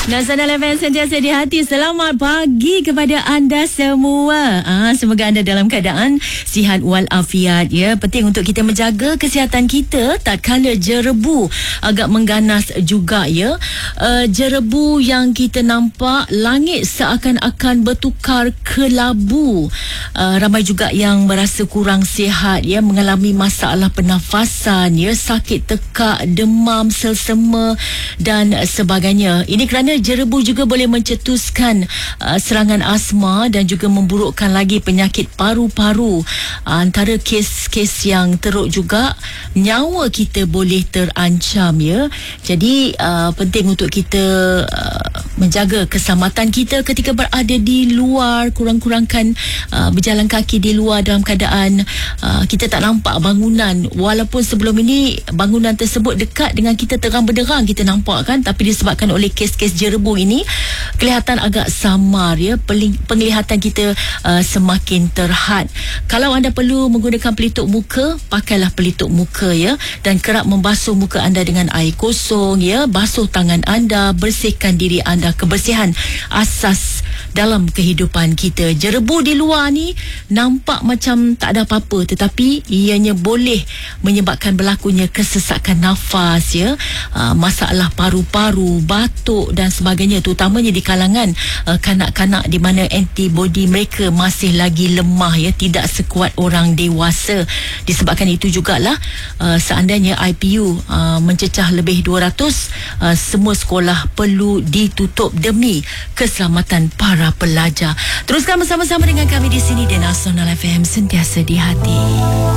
Nasional FM sentiasa di hati. Selamat pagi kepada anda semua. Semoga anda dalam keadaan sihat walafiat ya. Penting untuk kita menjaga kesihatan kita tak kala jerebu agak mengganas juga ya. Jerebu yang kita nampak, langit seakan-akan bertukar kelabu. Ramai juga yang merasa kurang sihat ya, mengalami masalah pernafasan ya, sakit tekak, demam, selsema dan sebagainya. Ini kerana jerebu juga boleh mencetuskan serangan asma dan juga memburukkan lagi penyakit paru-paru. Antara kes-kes yang teruk juga, nyawa kita boleh terancam ya. Jadi penting untuk kita menjaga keselamatan kita ketika berada di luar, kurang-kurangkan berjalan kaki di luar dalam keadaan kita tak nampak bangunan. Walaupun sebelum ini bangunan tersebut dekat dengan kita, terang benderang kita nampak kan, tapi disebabkan oleh kes-kes jerebu ini kelihatan agak samar ya, penglihatan kita semakin terhad. Kalau anda perlu menggunakan pelitup muka, pakailah pelitup muka ya, dan kerap membasuh muka anda dengan air kosong ya, basuh tangan anda, bersihkan diri anda. Kebersihan asas dalam kehidupan kita. Jerebu di luar ni nampak macam tak ada apa-apa, tetapi ianya boleh menyebabkan berlakunya kesesakan nafas ya, masalah paru-paru, batuk dan sebagainya, terutamanya di kalangan kanak-kanak di mana antibody mereka masih lagi lemah ya, tidak sekuat orang dewasa. Disebabkan itu jugalah seandainya IPU mencecah lebih 200, semua sekolah perlu ditutup demi keselamatan para pelajar. Teruskan bersama-sama dengan kami di sini di Nasional FM, sentiasa di hati.